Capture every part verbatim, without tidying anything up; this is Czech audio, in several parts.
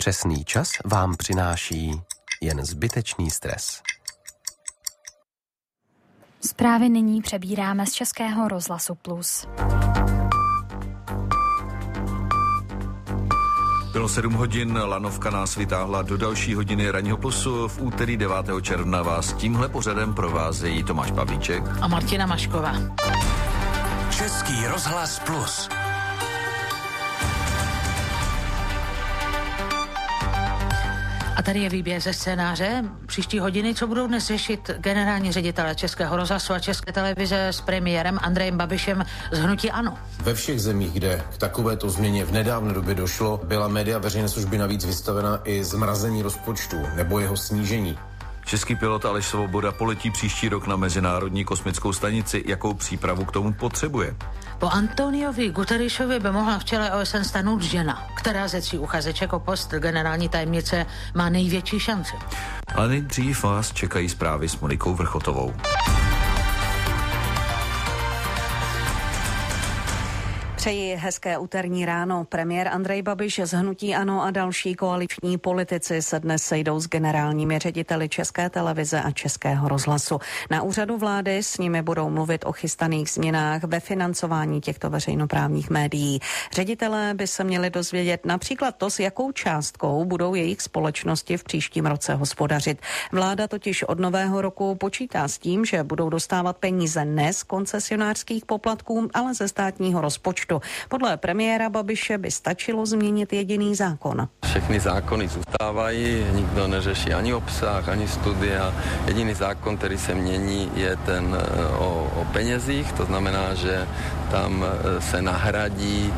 Přesný čas vám přináší jen zbytečný stres. Zprávy nyní přebíráme z Českého rozhlasu Plus. Bylo sedm hodin, lanovka nás vytáhla do další hodiny ranního plusu. V úterý devátého června vás tímhle pořadem provázejí Tomáš Pavlíček a Martina Mašková. Český rozhlas Plus. A tady je výběr ze scénáře příští hodiny, co budou dnes řešit generální ředitelé Českého rozhlasu a České televize s premiérem Andrejem Babišem z hnutí ANO. Ve všech zemích, kde k takovéto změně v nedávné době došlo, byla média veřejné služby navíc vystavena i zmrazení rozpočtu nebo jeho snížení. Český pilot Aleš Svoboda poletí příští rok na Mezinárodní kosmickou stanici. Jakou přípravu k tomu potřebuje? Po Antoniovi Guterresovi by mohla v čele O S N stanout žena, která ze tří uchazeček o post generální tajemnice má největší šanci. Ale nejdřív vás čekají zprávy s Monikou Vrchotovou. Přeji hezké úterní ráno. Premiér Andrej Babiš z hnutí ANO a další koaliční politici se dnes sejdou s generálními řediteli České televize a Českého rozhlasu. Na úřadu vlády s nimi budou mluvit o chystaných změnách ve financování těchto veřejnoprávních médií. Ředitelé by se měli dozvědět například to, s jakou částkou budou jejich společnosti v příštím roce hospodařit. Vláda totiž od nového roku počítá s tím, že budou dostávat peníze ne z koncesionářských poplatků, ale ze státního rozpočtu. Podle premiéra Babiše by stačilo změnit jediný zákon. Všechny zákony zůstávají, nikdo neřeší ani obsah, ani studia. Jediný zákon, který se mění, je ten o, o penězích, to znamená, že tam se nahradí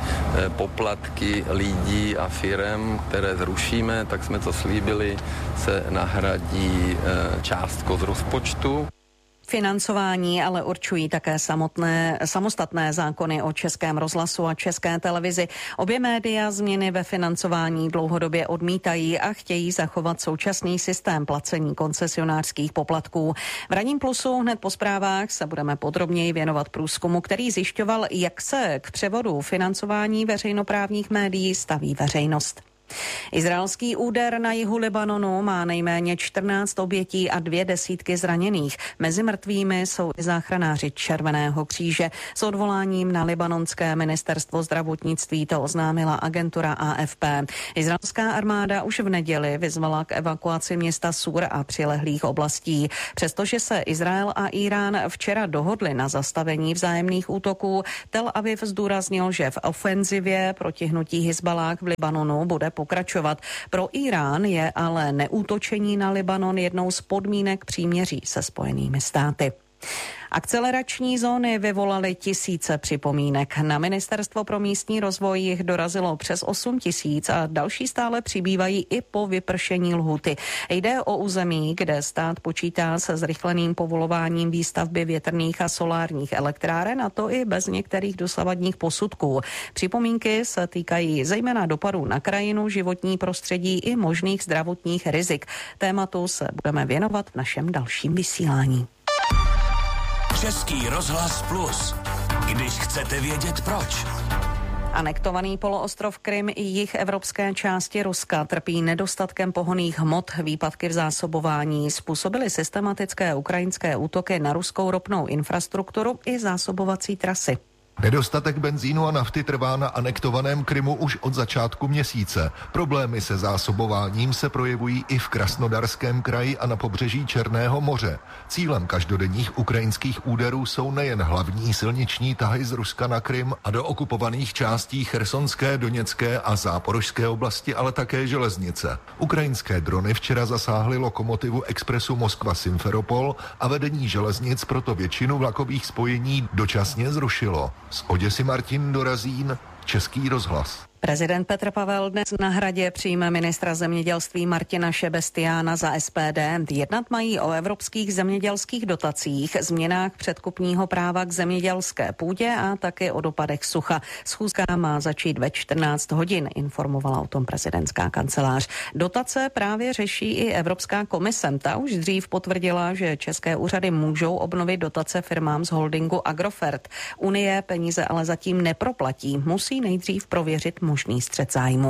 poplatky lidí a firem, které zrušíme, tak jsme to slíbili, se nahradí částkou z rozpočtu. Financování ale určují také samotné, samostatné zákony o Českém rozhlasu a České televizi. Obě média změny ve financování dlouhodobě odmítají a chtějí zachovat současný systém placení koncesionářských poplatků. V Ranním plusu hned po zprávách se budeme podrobněji věnovat průzkumu, který zjišťoval, jak se k převodu financování veřejnoprávních médií staví veřejnost. Izraelský úder na jihu Libanonu má nejméně čtrnáct obětí a dvě desítky zraněných. Mezi mrtvými jsou i záchranáři Červeného kříže. S odvoláním na libanonské ministerstvo zdravotnictví to oznámila agentura A F P. Izraelská armáda už v neděli vyzvala k evakuaci města Sur a přilehlých oblastí. Přestože se Izrael a Irán včera dohodli na zastavení vzájemných útoků, Tel Aviv zdůraznil, že v ofenzivě proti hnutí Hizballáh v Libanonu bude pokračovat. Pro Irán je ale neútočení na Libanon jednou z podmínek příměří se Spojenými státy. Akcelerační zóny vyvolaly tisíce připomínek. Na Ministerstvo pro místní rozvoj jich dorazilo přes osm tisíc a další stále přibývají i po vypršení lhůty. Jde o území, kde stát počítá se zrychleným povolováním výstavby větrných a solárních elektráren, a to i bez některých dosavadních posudků. Připomínky se týkají zejména dopadů na krajinu, životní prostředí i možných zdravotních rizik. Tématu se budeme věnovat v našem dalším vysílání. Český rozhlas Plus. Když chcete vědět proč. Anektovaný poloostrov Krym i jih evropské části Ruska trpí nedostatkem pohonných hmot. Výpadky v zásobování způsobily systematické ukrajinské útoky na ruskou ropnou infrastrukturu i zásobovací trasy. Nedostatek benzínu a nafty trvá na anektovaném Krymu už od začátku měsíce. Problémy se zásobováním se projevují i v Krasnodarském kraji a na pobřeží Černého moře. Cílem každodenních ukrajinských úderů jsou nejen hlavní silniční tahy z Ruska na Krym a do okupovaných částí Chersonské, Doněcké a Záporožské oblasti, ale také železnice. Ukrajinské drony včera zasáhly lokomotivu expresu Moskva-Simferopol a vedení železnic proto většinu vlakových spojení dočasně zrušilo. Z Oděsy Martin Dorazín, Český rozhlas. Prezident Petr Pavel dnes na Hradě přijme ministra zemědělství Martina Šebestiána za S P D. Jednat mají o evropských zemědělských dotacích, změnách předkupního práva k zemědělské půdě a taky o dopadech sucha. Schůzka má začít ve čtrnáct hodin, informovala o tom prezidentská kancelář. Dotace právě řeší i Evropská komise. Ta už dřív potvrdila, že české úřady můžou obnovit dotace firmám z holdingu Agrofert. Unie peníze ale zatím neproplatí. Musí nejdřív prověřit možný střet zájmů.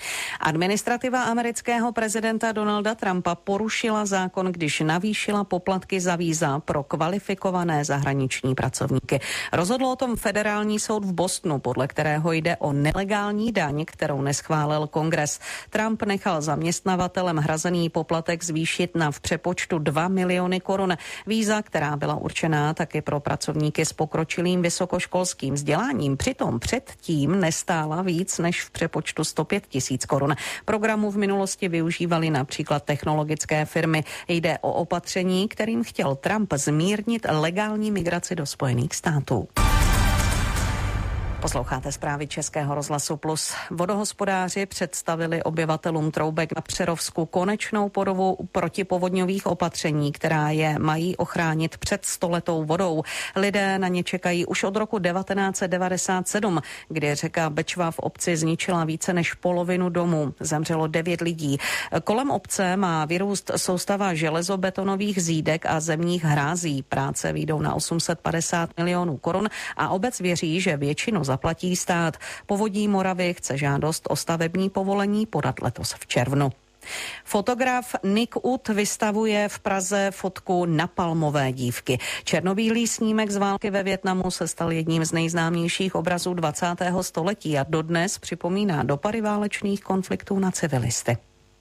Administrativa amerického prezidenta Donalda Trumpa porušila zákon, když navýšila poplatky za víza pro kvalifikované zahraniční pracovníky. Rozhodl o tom federální soud v Bostonu, podle kterého jde o nelegální daň, kterou neschválil kongres. Trump nechal zaměstnavatelem hrazený poplatek zvýšit na v přepočtu dva miliony korun. Víza, která byla určená taky pro pracovníky s pokročilým vysokoškolským vzděláním, přitom předtím nestála víc než v přepočtu sto pět tisíc korun. Programu v minulosti využívali například technologické firmy. Jde o opatření, kterým chtěl Trump zmírnit legální migraci do Spojených států. Posloucháte zprávy Českého rozhlasu Plus. Vodohospodáři představili obyvatelům Troubek na Přerovsku konečnou podobu protipovodňových opatření, která je mají ochránit před stoletou vodou. Lidé na ně čekají už od roku devatenáct set devadesát sedm, kdy řeka Bečva v obci zničila více než polovinu domů. Zemřelo devět lidí. Kolem obce má vyrůst soustava železobetonových zídek a zemních hrází. Práce vyjdou na osm set padesát milionů korun a obec věří, že většinu zaplatí stát. Povodí Moravy chce žádost o stavební povolení podat letos v červnu. Fotograf Nick Ut vystavuje v Praze fotku napalmové dívky. Černobílý snímek z války ve Vietnamu se stal jedním z nejznámějších obrazů dvacátého století a dodnes připomíná dopady válečných konfliktů na civilisty.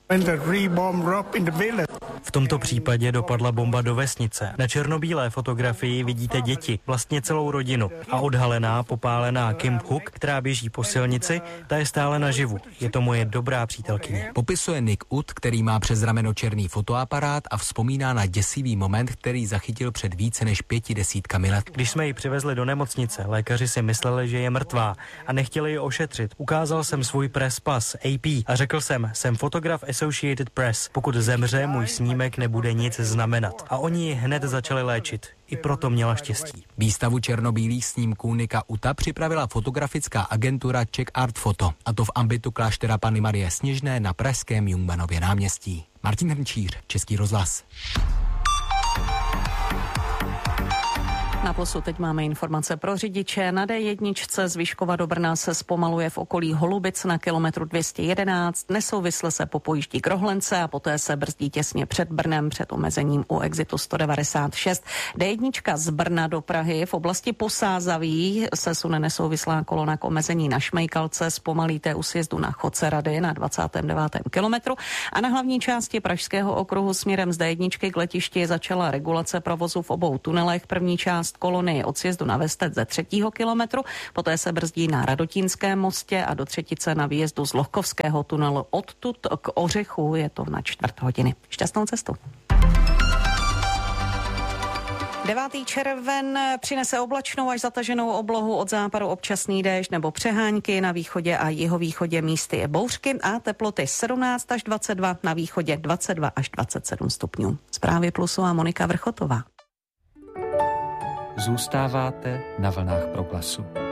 V tomto případě dopadla bomba do vesnice. Na černobílé fotografii vidíte děti, vlastně celou rodinu. A odhalená, popálená Kim Hook, která běží po silnici, ta je stále naživu. Je to moje dobrá přítelkyně. Popisuje Nick Ut, který má přes rameno černý fotoaparát a vzpomíná na děsivý moment, který zachytil před více než pěti desítkami let. Když jsme ji přivezli do nemocnice, lékaři si mysleli, že je mrtvá a nechtěli ji ošetřit. Ukázal jsem svůj press pass A P a řekl jsem, jsem fotograf Associated Press. Pokud zemře, můj snímek nebude nic znamenat. A oni ji hned začali léčit. I proto měla štěstí. Výstavu černobílých snímků Nicka Uta připravila fotografická agentura Czech Art Photo, a to v ambitu kláštera Panny Marie Sněžné na pražském Jungmannově náměstí. Martin Hrnčíř, Český rozhlas. Na Plusu teď máme informace pro řidiče. Na D jedna z Vyškova do Brna se zpomaluje v okolí Holubic na kilometru dvě stě jedenáct. Nesouvisle se popojíždí k Rohlence a poté se brzdí těsně před Brnem před omezením u exitu sto devadesát šest. D jedna z Brna do Prahy v oblasti Posázaví se sune nesouvislá kolona k omezení na Šmejkalce. Zpomalíte u sjezdu na Chocerady na dvacátém devátém kilometru a na hlavní části Pražského okruhu směrem z D jedna k letišti začala regulace provozu v obou tunelech. První část kolony od sjezdu na Vestec ze třetího kilometru, poté se brzdí na Radotínském mostě a do třetice na výjezdu z Lohkovského tunelu. Odtud k Ořechu je to na čtvrt hodiny. Šťastnou cestu. devátý červen přinese oblačnou až zataženou oblohu, od západu občasný déšť nebo přehánky, na východě a jihovýchodě místy je bouřky a teploty sedmnáct až dvacet dva, na východě dvacet dva až dvacet sedm stupňů. Zprávy Plusu a Monika Vrchotová. Zůstáváte na vlnách Proglasu.